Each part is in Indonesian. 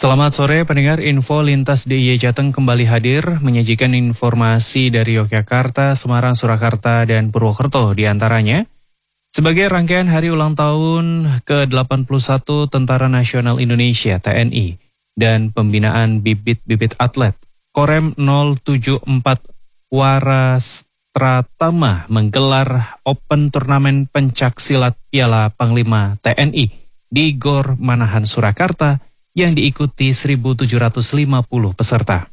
Selamat sore pendengar, info lintas DIY Jateng kembali hadir menyajikan informasi dari Yogyakarta, Semarang, Surakarta, dan Purwokerto diantaranya. Sebagai rangkaian hari ulang tahun ke-81 Tentara Nasional Indonesia TNI dan pembinaan bibit-bibit atlet, Korem 074 Warastratama menggelar Open Turnamen Pencak Silat Piala Panglima TNI di Gor Manahan, Surakarta, yang diikuti 1.750 peserta.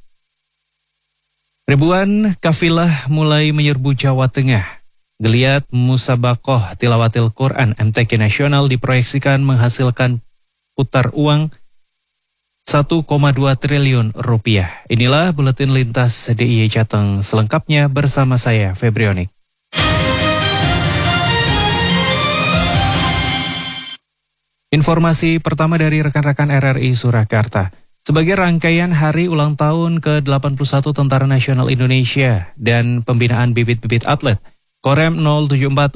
Ribuan kafilah mulai menyerbu Jawa Tengah. Geliat Musabakoh Tilawatil Quran MTQ Nasional diproyeksikan menghasilkan putar uang 1,2 triliun rupiah. Inilah buletin lintas DIY Jateng selengkapnya bersama saya Febrionik. Informasi pertama dari rekan-rekan RRI Surakarta. Sebagai rangkaian hari ulang tahun ke-81 Tentara Nasional Indonesia dan pembinaan bibit-bibit atlet, Korem 074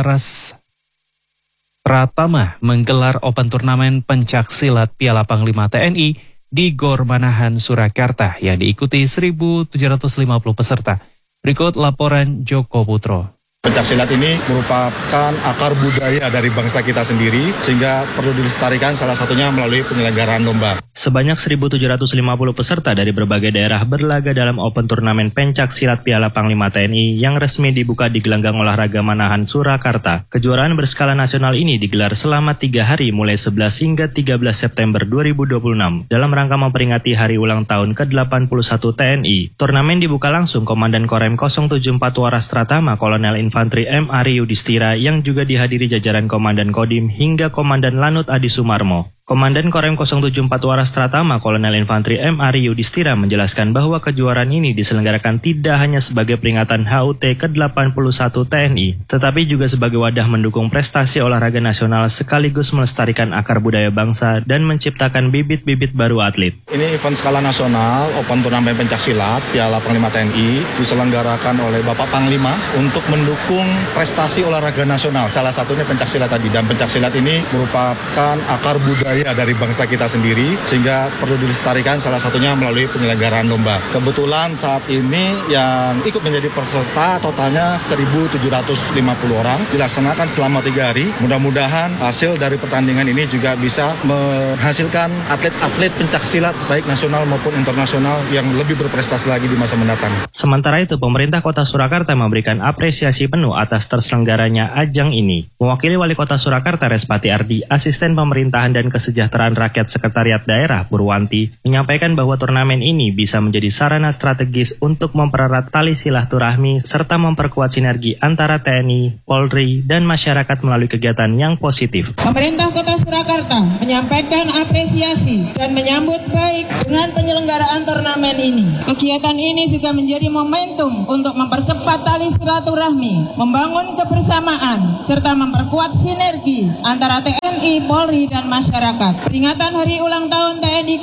Warastratama menggelar Open Turnamen Pencak Silat Piala Panglima TNI di Gor Manahan, Surakarta yang diikuti 1.750 peserta. Berikut laporan Joko Putro. Pencaksilat ini merupakan akar budaya dari bangsa kita sendiri, sehingga perlu dilestarikan salah satunya melalui penyelenggaraan lomba. Sebanyak 1.750 peserta dari berbagai daerah berlaga dalam Open Turnamen Pencak Silat Piala Panglima TNI yang resmi dibuka di Gelanggang Olahraga Manahan, Surakarta. Kejuaraan berskala nasional ini digelar selama 3 hari mulai 11 hingga 13 September 2026 dalam rangka memperingati hari ulang tahun ke-81 TNI. Turnamen dibuka langsung Komandan Korem 074 Warastratama Kolonel Infantri M. Ari Yudhistira yang juga dihadiri jajaran Komandan Kodim hingga Komandan Lanut Adi Sumarmo. Komandan Korem 074 Warastratama Kolonel Infantri M. Ari Yudhistira menjelaskan bahwa kejuaraan ini diselenggarakan tidak hanya sebagai peringatan HUT ke-81 TNI, tetapi juga sebagai wadah mendukung prestasi olahraga nasional sekaligus melestarikan akar budaya bangsa dan menciptakan bibit-bibit baru atlet. Ini event skala nasional, Open Turnamen Pencaksilat Piala Panglima TNI, diselenggarakan oleh Bapak Panglima untuk mendukung prestasi olahraga nasional, salah satunya pencaksilat tadi. Dan pencaksilat ini merupakan akar budaya dari bangsa kita sendiri, sehingga perlu dilestarikan salah satunya melalui penyelenggaraan lomba. Kebetulan saat ini yang ikut menjadi peserta totalnya 1.750 orang, dilaksanakan selama 3 hari. Mudah-mudahan hasil dari pertandingan ini juga bisa menghasilkan atlet-atlet pencaksilat baik nasional maupun internasional yang lebih berprestasi lagi di masa mendatang. Sementara itu, pemerintah Kota Surakarta memberikan apresiasi penuh atas terselenggaranya ajang ini. Mewakili Wali Kota Surakarta Respati Ardi, Asisten Pemerintahan dan Kesejahteraan Rakyat Sekretariat Daerah Purwanti menyampaikan bahwa turnamen ini bisa menjadi sarana strategis untuk mempererat tali silaturahmi serta memperkuat sinergi antara TNI, Polri, dan masyarakat melalui kegiatan yang positif. Pemerintah Kota Surakarta menyampaikan apresiasi dan menyambut baik dengan penyelenggaraan turnamen ini. Kegiatan ini juga menjadi momentum untuk mempercepat tali silaturahmi, membangun kebersamaan, serta memperkuat sinergi antara TNI, Polri, dan masyarakat. Peringatan hari ulang tahun TNI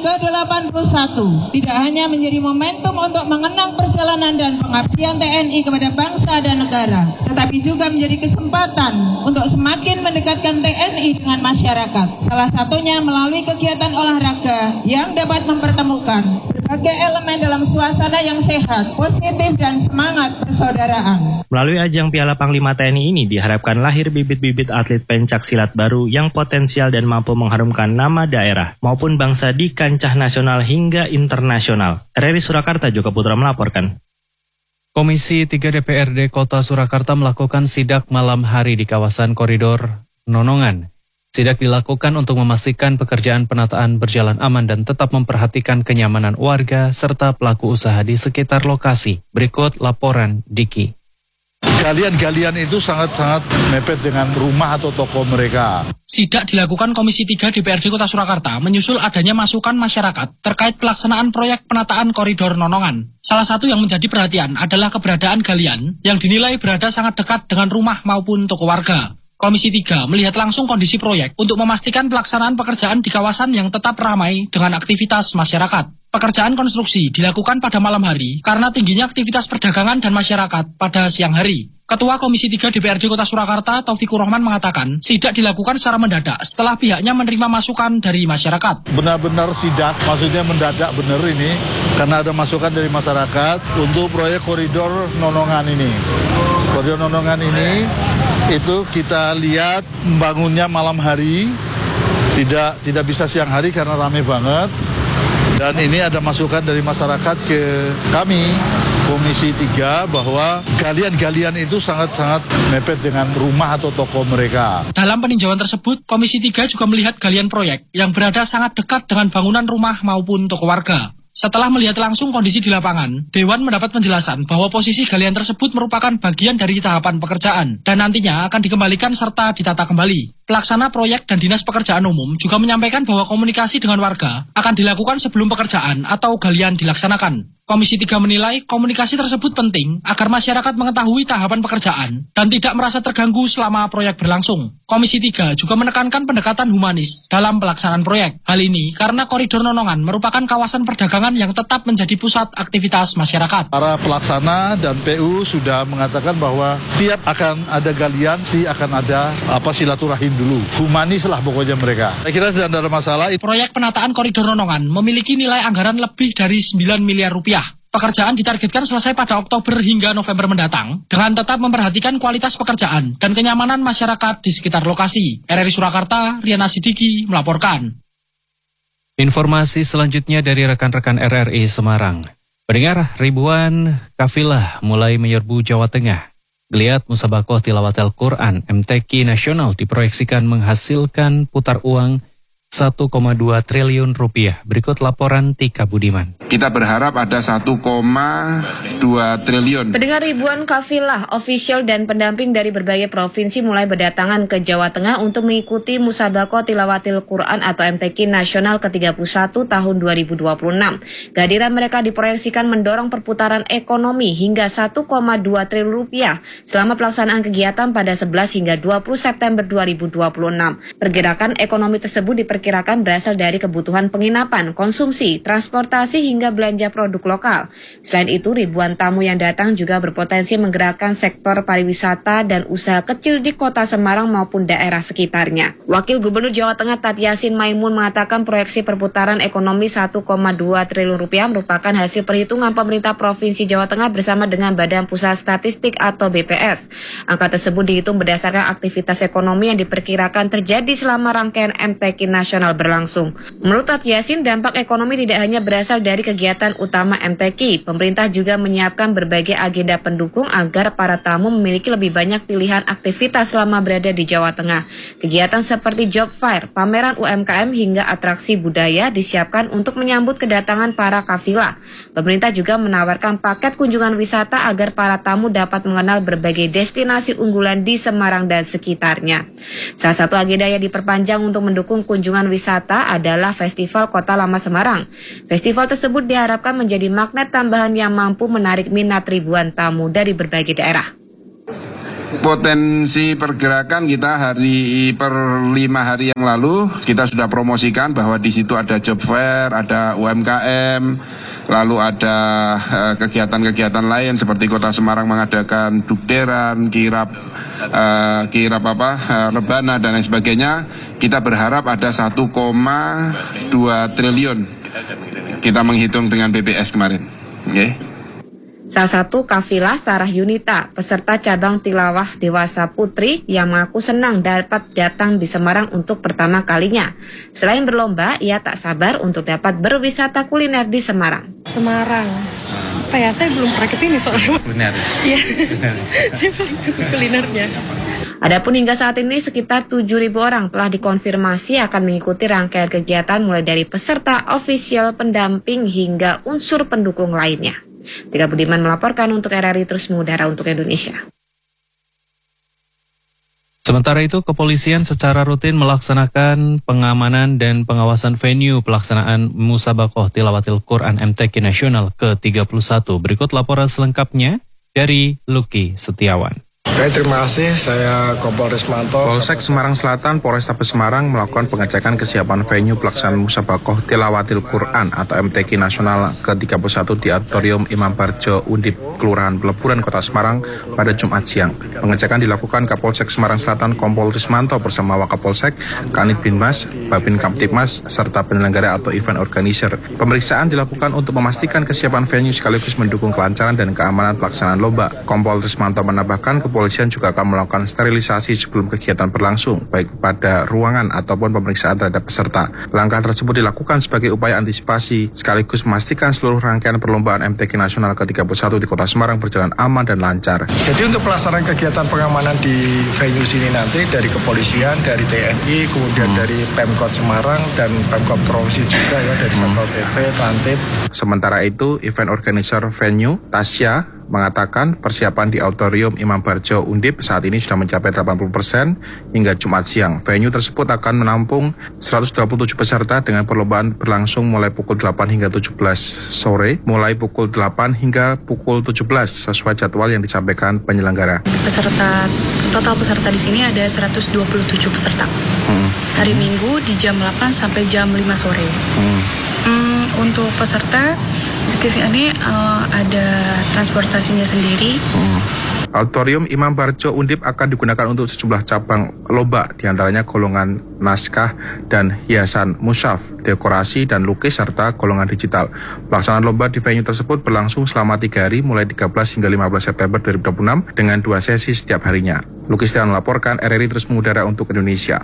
ke-81 tidak hanya menjadi momentum untuk mengenang perjalanan dan pengabdian TNI kepada bangsa dan negara, tetapi juga menjadi kesempatan untuk semakin mendekatkan TNI dengan masyarakat. Salah satunya melalui kegiatan olahraga yang dapat mempertemukan berbagai elemen dalam suasana yang sehat, positif, dan semangat persaudaraan. Melalui ajang Piala Panglima TNI ini diharapkan lahir bibit-bibit atlet pencak silat baru yang potensial dan mampu mengharumkan nama daerah maupun bangsa di kancah nasional hingga internasional. RRI Surakarta, Joko Putra melaporkan. Komisi 3 DPRD Kota Surakarta melakukan sidak malam hari di kawasan koridor Nonongan. Sidak dilakukan untuk memastikan pekerjaan penataan berjalan aman dan tetap memperhatikan kenyamanan warga serta pelaku usaha di sekitar lokasi. Berikut laporan Diki. Galian-galian itu sangat-sangat mepet dengan rumah atau toko mereka. Sidak dilakukan Komisi 3 DPRD Kota Surakarta menyusul adanya masukan masyarakat terkait pelaksanaan proyek penataan koridor Nonongan. Salah satu yang menjadi perhatian adalah keberadaan galian yang dinilai berada sangat dekat dengan rumah maupun toko warga. Komisi 3 melihat langsung kondisi proyek untuk memastikan pelaksanaan pekerjaan di kawasan yang tetap ramai dengan aktivitas masyarakat. Pekerjaan konstruksi dilakukan pada malam hari karena tingginya aktivitas perdagangan dan masyarakat pada siang hari. Ketua Komisi 3 DPRD Kota Surakarta, Taufikur Rahman mengatakan, sidak dilakukan secara mendadak setelah pihaknya menerima masukan dari masyarakat. Benar-benar sidak, maksudnya mendadak benar ini, karena ada masukan dari masyarakat untuk proyek koridor Nonongan ini. Koridor Nonongan ini, itu kita lihat membangunnya malam hari, tidak bisa siang hari karena ramai banget. Dan ini ada masukan dari masyarakat ke kami, Komisi 3, bahwa galian-galian itu sangat-sangat mepet dengan rumah atau toko mereka. Dalam peninjauan tersebut, Komisi 3 juga melihat galian proyek yang berada sangat dekat dengan bangunan rumah maupun toko warga. Setelah melihat langsung kondisi di lapangan, Dewan mendapat penjelasan bahwa posisi galian tersebut merupakan bagian dari tahapan pekerjaan dan nantinya akan dikembalikan serta ditata kembali. Pelaksana proyek dan Dinas Pekerjaan Umum juga menyampaikan bahwa komunikasi dengan warga akan dilakukan sebelum pekerjaan atau galian dilaksanakan. Komisi 3 menilai komunikasi tersebut penting agar masyarakat mengetahui tahapan pekerjaan dan tidak merasa terganggu selama proyek berlangsung. Komisi 3 juga menekankan pendekatan humanis dalam pelaksanaan proyek. Hal ini karena koridor Nonongan merupakan kawasan perdagangan yang tetap menjadi pusat aktivitas masyarakat. Para pelaksana dan PU sudah mengatakan bahwa tiap akan ada galian, akan ada silaturahim dulu. Humanis lah pokoknya mereka. Saya kira tidak ada masalah. Proyek penataan koridor Nonongan memiliki nilai anggaran lebih dari 9 miliar rupiah. Pekerjaan ditargetkan selesai pada Oktober hingga November mendatang dengan tetap memperhatikan kualitas pekerjaan dan kenyamanan masyarakat di sekitar lokasi. RRI Surakarta, Riana Sidiki melaporkan. Informasi selanjutnya dari rekan-rekan RRI Semarang. Pendengar, ribuan kafilah mulai menyerbu Jawa Tengah. Geliat Musabakoh Tilawatil Quran MTQ Nasional diproyeksikan menghasilkan putar uang 1,2 triliun rupiah. Berikut laporan Tika Budiman. Kita berharap ada 1,2 triliun. Pendengar, ribuan kafilah, ofisial dan pendamping dari berbagai provinsi mulai berdatangan ke Jawa Tengah untuk mengikuti Musabakoh Tilawatil Quran atau MTQ Nasional ke-31 tahun 2026. Kehadiran mereka diproyeksikan mendorong perputaran ekonomi hingga 1,2 triliun rupiah selama pelaksanaan kegiatan pada 11 hingga 20 September 2026. Pergerakan ekonomi tersebut diperkirakan berasal dari kebutuhan penginapan, konsumsi, transportasi hingga belanja produk lokal. Selain itu, ribuan tamu yang datang juga berpotensi menggerakkan sektor pariwisata dan usaha kecil di Kota Semarang maupun daerah sekitarnya. Wakil Gubernur Jawa Tengah Tati Yasin Maimun mengatakan proyeksi perputaran ekonomi 1,2 triliun rupiah merupakan hasil perhitungan pemerintah Provinsi Jawa Tengah bersama dengan Badan Pusat Statistik atau BPS. Angka tersebut dihitung berdasarkan aktivitas ekonomi yang diperkirakan terjadi selama rangkaian MTQ Nasional berlangsung. Menurut Tati Yasin, dampak ekonomi tidak hanya berasal dari kegiatan utama MTQ. Pemerintah juga menyiapkan berbagai agenda pendukung agar para tamu memiliki lebih banyak pilihan aktivitas selama berada di Jawa Tengah. Kegiatan seperti job fair, pameran UMKM hingga atraksi budaya disiapkan untuk menyambut kedatangan para kafilah. Pemerintah juga menawarkan paket kunjungan wisata agar para tamu dapat mengenal berbagai destinasi unggulan di Semarang dan sekitarnya. Salah satu agenda yang diperpanjang untuk mendukung kunjungan wisata adalah Festival Kota Lama Semarang. Festival tersebut diharapkan menjadi magnet tambahan yang mampu menarik minat ribuan tamu dari berbagai daerah. Potensi pergerakan kita per 5 hari yang lalu kita sudah promosikan bahwa di situ ada job fair, ada UMKM, lalu ada kegiatan-kegiatan lain seperti Kota Semarang mengadakan dukderan, kirap rebana dan lain sebagainya. Kita berharap ada 1,2 triliun. Kita menghitung dengan BPS kemarin. Okay. Salah satu kafilah Sarah Yunita, peserta cabang tilawah dewasa putri yang mengaku senang dapat datang di Semarang untuk pertama kalinya. Selain berlomba, ia tak sabar untuk dapat berwisata kuliner di Semarang. Semarang, saya belum pernah kesini soalnya. Kuliner? Iya, saya paling suka kulinernya. Adapun hingga saat ini sekitar 7.000 orang telah dikonfirmasi akan mengikuti rangkaian kegiatan mulai dari peserta, ofisial, pendamping hingga unsur pendukung lainnya. Tika Budiman melaporkan untuk RRI Terus Mengudara untuk Indonesia. Sementara itu, kepolisian secara rutin melaksanakan pengamanan dan pengawasan venue pelaksanaan Musabakoh Tilawatil Quran MTQ Nasional ke-31. Berikut laporan selengkapnya dari Lucky Setiawan. Baik, terima kasih. Saya Kompol Rismanto. Polsek Semarang Selatan, Polrestabes Semarang melakukan pengecekan kesiapan venue pelaksanaan Musabaqah Tilawatil Quran atau MTQ Nasional ke-31 di Auditorium Imam Barjo Undip, Kelurahan Peleburan, Kota Semarang pada Jumat siang. Pengecekan dilakukan Kapolsek Semarang Selatan Kompol Rismanto bersama Wakapolsek, Kanit Binmas, Babin Kamtibmas, serta penyelenggara atau event organizer. Pemeriksaan dilakukan untuk memastikan kesiapan venue sekaligus mendukung kelancaran dan keamanan pelaksanaan lomba. Kompol Rismanto menambahkan kepolisian juga akan melakukan sterilisasi sebelum kegiatan berlangsung, baik pada ruangan ataupun pemeriksaan terhadap peserta. Langkah tersebut dilakukan sebagai upaya antisipasi sekaligus memastikan seluruh rangkaian perlombaan MTQ Nasional ke-31 di Kota Semarang berjalan aman dan lancar. Jadi untuk pelaksanaan kegiatan pengamanan di venue sini nanti dari kepolisian, dari TNI, kemudian dari Pemkot Semarang dan Pemkot Provinsi juga ya, dari Satpol PP, Tantip. Sementara itu, event organizer venue, Tasya, mengatakan persiapan di Auditorium Imam Barjo Undip saat ini sudah mencapai 80% hingga Jumat siang. Venue tersebut akan menampung 127 peserta dengan perlombaan berlangsung mulai pukul 8 hingga 17 sore, mulai pukul 8 hingga pukul 17 sesuai jadwal yang disampaikan penyelenggara. Total peserta di sini ada 127 peserta. Hari Minggu di jam 8 sampai jam 5 sore. Untuk peserta di sini ada transportasinya sendiri. Auditorium Imam Barjo Undip akan digunakan untuk sejumlah cabang lomba, diantaranya golongan naskah dan hiasan mushaf, dekorasi dan lukis, serta golongan digital. Pelaksanaan lomba di venue tersebut berlangsung selama 3 hari mulai 13 hingga 15 September 2026 dengan 2 sesi setiap harinya. Lukis Tian melaporkan, RRI terus mengudara untuk Indonesia.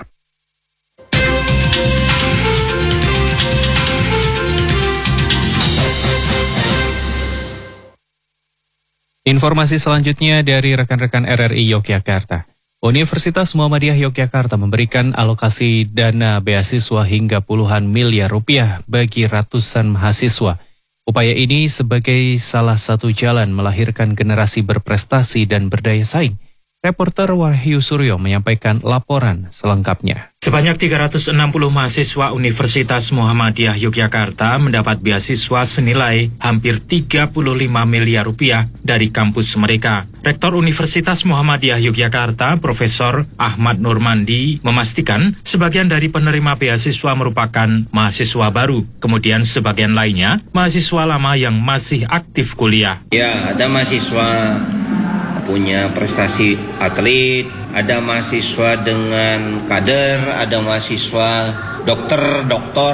Informasi selanjutnya dari rekan-rekan RRI Yogyakarta. Universitas Muhammadiyah Yogyakarta memberikan alokasi dana beasiswa hingga puluhan miliar rupiah bagi ratusan mahasiswa. Upaya ini sebagai salah satu jalan melahirkan generasi berprestasi dan berdaya saing. Reporter Wahyu Suryo menyampaikan laporan selengkapnya. Sebanyak 360 mahasiswa Universitas Muhammadiyah Yogyakarta mendapat beasiswa senilai hampir 35 miliar rupiah dari kampus mereka. Rektor Universitas Muhammadiyah Yogyakarta, Profesor Ahmad Nurmandi, memastikan sebagian dari penerima beasiswa merupakan mahasiswa baru. Kemudian sebagian lainnya, mahasiswa lama yang masih aktif kuliah. Ya, ada mahasiswa punya prestasi atlet, ada mahasiswa dengan kader, ada mahasiswa dokter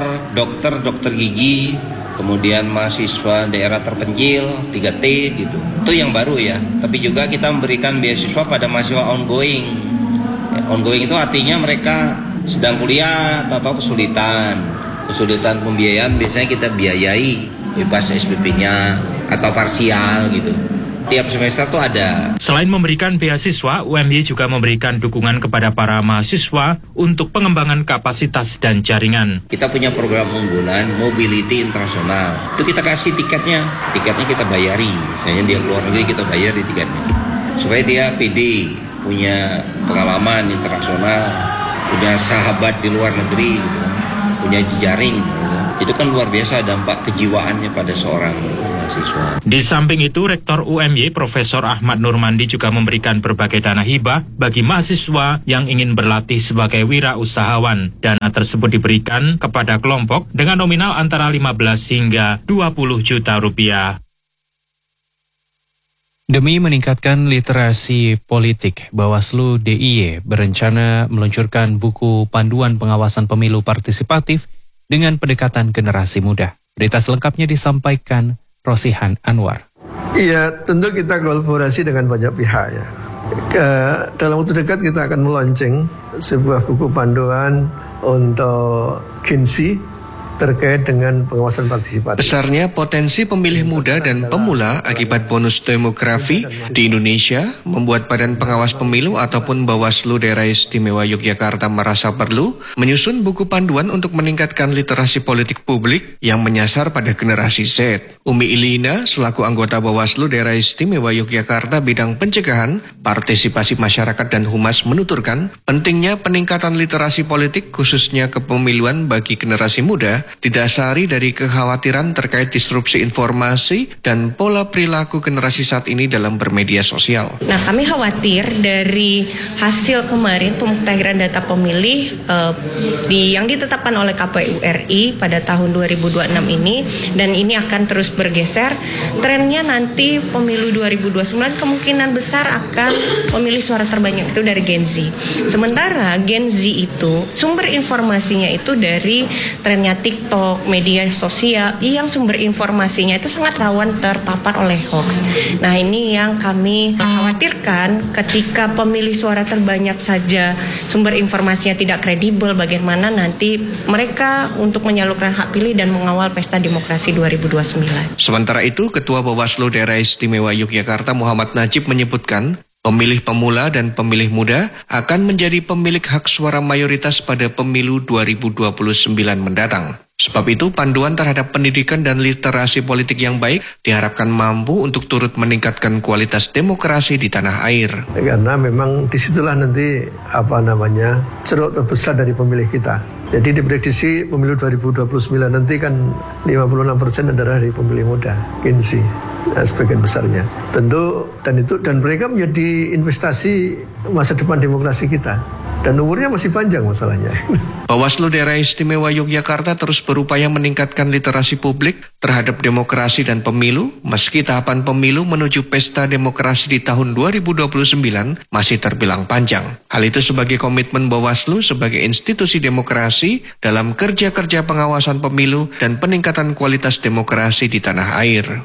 gigi, kemudian mahasiswa daerah terpencil, 3T gitu. Itu yang baru ya. Tapi juga kita memberikan beasiswa pada mahasiswa ongoing. Ongoing itu artinya mereka sedang kuliah atau kesulitan pembiayaan, biasanya kita biayai bebas SPP-nya atau parsial gitu. Tiap semester tuh ada. Selain memberikan beasiswa, UMY juga memberikan dukungan kepada para mahasiswa untuk pengembangan kapasitas dan jaringan. Kita punya program unggulan mobility internasional. Itu kita kasih tiketnya kita bayari. Misalnya dia keluar negeri, kita bayar di tiketnya. Supaya dia pede, punya pengalaman internasional, punya sahabat di luar negeri, gitu. Punya jejaring. Gitu. Itu kan luar biasa dampak kejiwaannya pada seorang mahasiswa. Di samping itu, Rektor UMY Profesor Ahmad Nurmandi juga memberikan berbagai dana hibah bagi mahasiswa yang ingin berlatih sebagai wirausahawan. Dana tersebut diberikan kepada kelompok dengan nominal antara 15 hingga 20 juta rupiah. Demi meningkatkan literasi politik, Bawaslu DIY berencana meluncurkan buku panduan pengawasan pemilu partisipatif dengan pendekatan generasi muda. Berita selengkapnya disampaikan Rosihan Anwar. Iya, tentu kita kolaborasi dengan banyak pihak ya. Dalam waktu dekat kita akan meluncurkan sebuah buku panduan untuk Ginsi terkait dengan pengawasan partisipatif. Besarnya potensi pemilih muda dan pemula akibat bonus demografi di Indonesia membuat Badan Pengawas Pemilu ataupun Bawaslu Daerah Istimewa Yogyakarta merasa perlu menyusun buku panduan untuk meningkatkan literasi politik publik yang menyasar pada generasi Z. Umi Ilina selaku anggota Bawaslu Daerah Istimewa Yogyakarta bidang pencegahan, partisipasi masyarakat dan humas menuturkan pentingnya peningkatan literasi politik khususnya kepemiluan bagi generasi muda didasari dari kekhawatiran terkait disrupsi informasi dan pola perilaku generasi saat ini dalam bermedia sosial. Nah, kami khawatir dari hasil kemarin pemutahiran data pemilih yang ditetapkan oleh KPU RI pada tahun 2026 ini, dan ini akan terus bergeser. Trennya nanti pemilu 2029 kemungkinan besar akan pemilih suara terbanyak itu dari Gen Z. Sementara Gen Z itu sumber informasinya itu dari trennya TikTok, media sosial, yang sumber informasinya itu sangat rawan terpapar oleh hoax. Nah, ini yang kami khawatirkan ketika pemilih suara terbanyak saja sumber informasinya tidak kredibel, bagaimana nanti mereka untuk menyalurkan hak pilih dan mengawal pesta demokrasi 2029. Sementara itu, Ketua Bawaslu Daerah Istimewa Yogyakarta Muhammad Najib menyebutkan, pemilih pemula dan pemilih muda akan menjadi pemilik hak suara mayoritas pada pemilu 2029 mendatang. Sebab itu, panduan terhadap pendidikan dan literasi politik yang baik diharapkan mampu untuk turut meningkatkan kualitas demokrasi di tanah air. Karena memang disitulah nanti ceruk terbesar dari pemilih kita. Jadi diprediksi pemilu 2029 nanti kan 56% adalah dari pemilih muda, Gen Z, sebagian besarnya. Tentu dan mereka menjadi investasi masa depan demokrasi kita. Dan umurnya masih panjang masalahnya. Bawaslu Daerah Istimewa Yogyakarta terus berupaya meningkatkan literasi publik terhadap demokrasi dan pemilu, meski tahapan pemilu menuju pesta demokrasi di tahun 2029 masih terbilang panjang. Hal itu sebagai komitmen Bawaslu sebagai institusi demokrasi dalam kerja-kerja pengawasan pemilu dan peningkatan kualitas demokrasi di tanah air.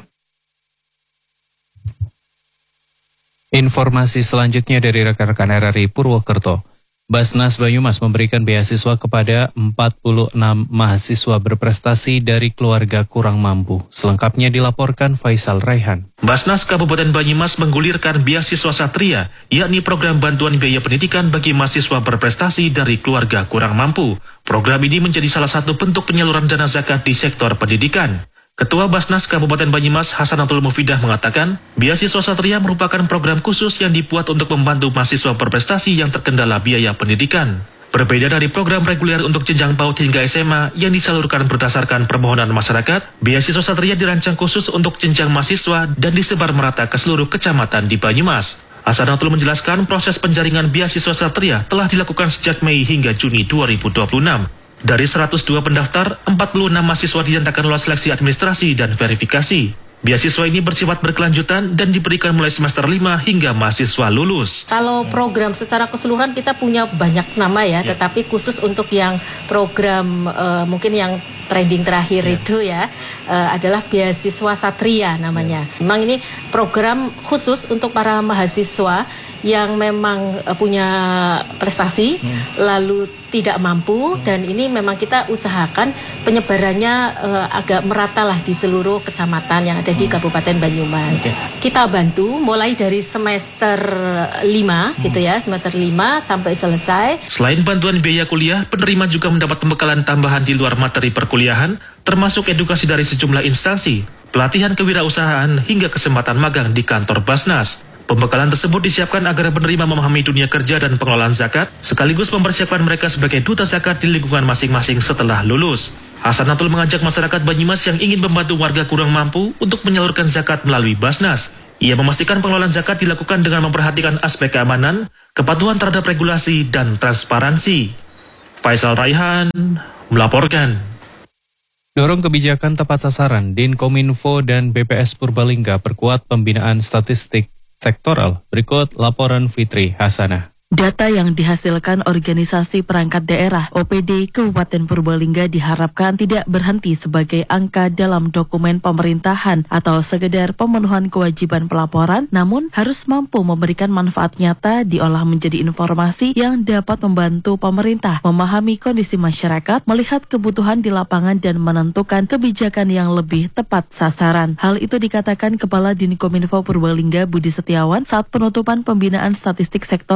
Informasi selanjutnya dari rekan-rekan RRI Purwokerto. Basnas Banyumas memberikan beasiswa kepada 46 mahasiswa berprestasi dari keluarga kurang mampu. Selengkapnya dilaporkan Faisal Raihan. Basnas Kabupaten Banyumas menggulirkan beasiswa Satria, yakni program bantuan biaya pendidikan bagi mahasiswa berprestasi dari keluarga kurang mampu. Program ini menjadi salah satu bentuk penyaluran dana zakat di sektor pendidikan. Ketua Basnas Kabupaten Banyumas Hasanatul Mufidah mengatakan, beasiswa Satria merupakan program khusus yang dibuat untuk membantu mahasiswa berprestasi yang terkendala biaya pendidikan. Berbeda dari program reguler untuk jenjang PAUD hingga SMA yang disalurkan berdasarkan permohonan masyarakat, beasiswa Satria dirancang khusus untuk jenjang mahasiswa dan disebar merata ke seluruh kecamatan di Banyumas. Hasanatul menjelaskan proses penjaringan beasiswa Satria telah dilakukan sejak Mei hingga Juni 2026. Dari 102 pendaftar, 46 mahasiswa dinyatakan lolos seleksi administrasi dan verifikasi. Beasiswa ini bersifat berkelanjutan dan diberikan mulai semester 5 hingga mahasiswa lulus. Kalau program secara keseluruhan kita punya banyak nama ya, tetapi khusus untuk yang program mungkin yang trending terakhir itu adalah beasiswa Satria namanya. Memang ini program khusus untuk para mahasiswa yang memang punya prestasi lalu tidak mampu, dan ini memang kita usahakan penyebarannya agak merata lah di seluruh kecamatan yang ada di Kabupaten Banyumas. Kita bantu mulai dari semester 5 gitu ya, semester 5 sampai selesai. Selain bantuan biaya kuliah, penerima juga mendapat pembekalan tambahan di luar materi perkuliahan, termasuk edukasi dari sejumlah instansi, pelatihan kewirausahaan hingga kesempatan magang di kantor Basnas. Pembekalan tersebut disiapkan agar penerima memahami dunia kerja dan pengelolaan zakat, sekaligus mempersiapkan mereka sebagai duta zakat di lingkungan masing-masing setelah lulus. Hasanatul mengajak masyarakat Banyumas yang ingin membantu warga kurang mampu untuk menyalurkan zakat melalui Basnas. Ia memastikan pengelolaan zakat dilakukan dengan memperhatikan aspek keamanan, kepatuhan terhadap regulasi, dan transparansi. Faisal Raihan melaporkan. Dorong kebijakan tepat sasaran, Dinkominfo dan BPS Purbalingga perkuat pembinaan statistik sektoral. Berikut laporan Fitri Hasanah. Data yang dihasilkan organisasi perangkat daerah OPD Kabupaten Purbalingga diharapkan tidak berhenti sebagai angka dalam dokumen pemerintahan atau sekedar pemenuhan kewajiban pelaporan, namun harus mampu memberikan manfaat nyata, diolah menjadi informasi yang dapat membantu pemerintah memahami kondisi masyarakat, melihat kebutuhan di lapangan dan menentukan kebijakan yang lebih tepat sasaran. Hal itu dikatakan Kepala Dinkominfo Purbalingga Budi Setiawan saat penutupan pembinaan statistik sektoral di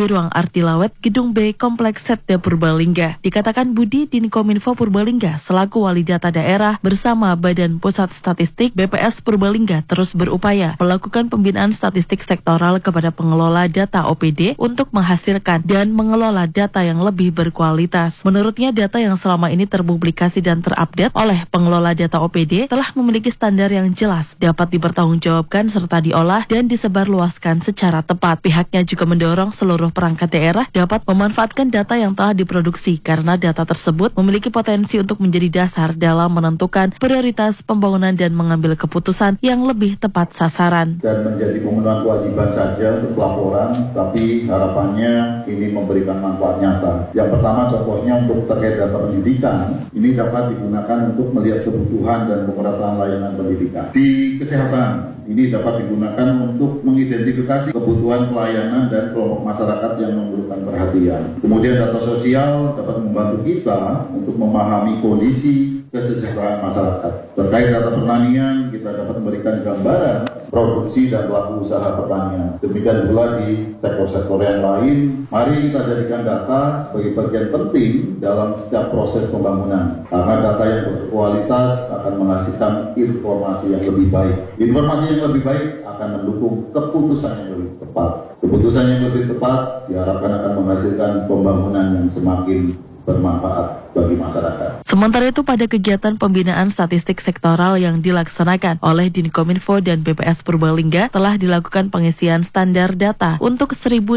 Ruang Artilawet, Gedung B, Kompleks Setda Purbalingga. Dikatakan Budi Dinkominfo Purbalingga selaku wali data daerah bersama Badan Pusat Statistik BPS Purbalingga terus berupaya melakukan pembinaan statistik sektoral kepada pengelola data OPD untuk menghasilkan dan mengelola data yang lebih berkualitas. Menurutnya, data yang selama ini terpublikasi dan terupdate oleh pengelola data OPD telah memiliki standar yang jelas, dapat dipertanggungjawabkan serta diolah dan disebarluaskan secara tepat. Pihaknya juga mendorong seluruh perangkat daerah dapat memanfaatkan data yang telah diproduksi karena data tersebut memiliki potensi untuk menjadi dasar dalam menentukan prioritas pembangunan dan mengambil keputusan yang lebih tepat sasaran. Dan menjadi pemenuhan kewajiban saja untuk pelaporan, tapi harapannya ini memberikan manfaat nyata. Yang pertama contohnya untuk terkait data pendidikan, ini dapat digunakan untuk melihat kebutuhan dan pemerataan layanan pendidikan. Di kesehatan, ini dapat digunakan untuk mengidentifikasi kebutuhan pelayanan dan kelompok masyarakat yang memerlukan perhatian. Kemudian data sosial dapat membantu kita untuk memahami kondisi kesejahteraan masyarakat. Terkait data pertanian, kita dapat memberikan gambaran produksi dan pelaku usaha pertanian. Demikian pula di sektor-sektor yang lain, mari kita jadikan data sebagai bagian penting dalam setiap proses pembangunan. Karena data yang berkualitas akan menghasilkan informasi yang lebih baik. Informasi yang lebih baik akan mendukung keputusan yang lebih tepat. Keputusan yang lebih tepat diharapkan akan menghasilkan pembangunan yang semakin bermanfaat bagi masyarakat. Sementara itu, pada kegiatan pembinaan statistik sektoral yang dilaksanakan oleh Dinkominfo dan BPS Purbalingga telah dilakukan pengisian standar data untuk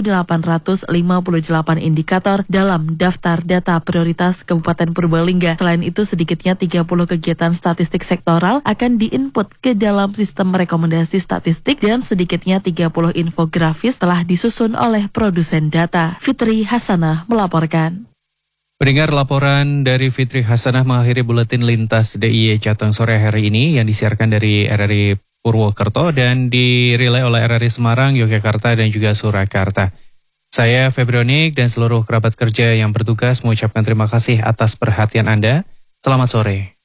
1.858 indikator dalam daftar data prioritas Kabupaten Purbalingga. Selain itu, sedikitnya 30 kegiatan statistik sektoral akan diinput ke dalam sistem rekomendasi statistik dan sedikitnya 30 infografis telah disusun oleh produsen data. Fitri Hasanah melaporkan. Pendengar, laporan dari Fitri Hasanah mengakhiri buletin lintas DIY Jateng sore hari ini yang disiarkan dari RRI Purwokerto dan dirilai oleh RRI Semarang, Yogyakarta, dan juga Surakarta. Saya Febrionik dan seluruh kerabat kerja yang bertugas mengucapkan terima kasih atas perhatian Anda. Selamat sore.